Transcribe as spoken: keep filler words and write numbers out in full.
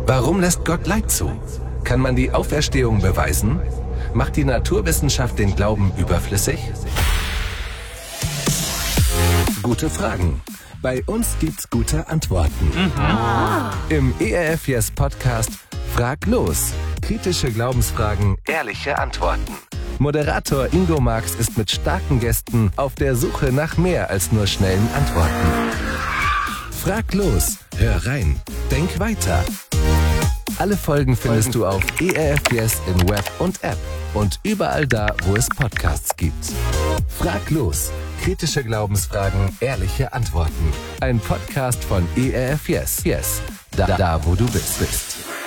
Warum lässt Gott Leid zu? Kann man die Auferstehung beweisen? Macht die Naturwissenschaft den Glauben überflüssig? Gute Fragen. Bei uns gibt's gute Antworten. Mhm. Im E R F Yes Podcast Frag los. Kritische Glaubensfragen, ehrliche Antworten. Moderator Ingo Marx ist mit starken Gästen auf der Suche nach mehr als nur schnellen Antworten. Frag los, hör rein, denk weiter. Alle Folgen findest du auf E R F Yes im Web und App und überall da, wo es Podcasts gibt. Frag los, kritische Glaubensfragen, ehrliche Antworten. Ein Podcast von E R F Yes, yes, da, da wo du bist. bist.